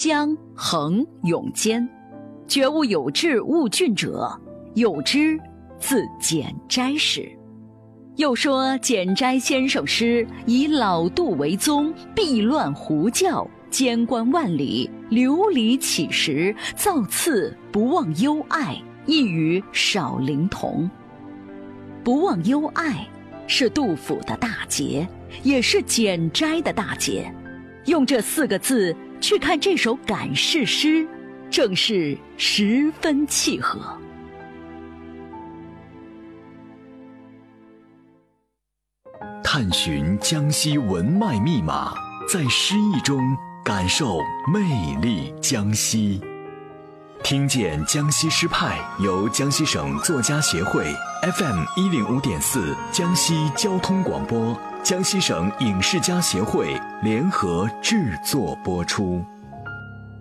江衡永坚，觉悟有志务俊者，有之自简斋始。又说简斋先生诗以老杜为宗，避乱胡教，兼观万里，流离乞食，造次不忘忧爱，亦与少龄同。不忘忧爱是杜甫的大节，也是简斋的大节。用这4个字去看这首感世诗，正是十分契合。 探寻江西文脉密码，在诗意中感受魅力江西。听见江西诗派由江西省作家协会 FM105.4 江西交通广播、江西省影视家协会联合制作播出。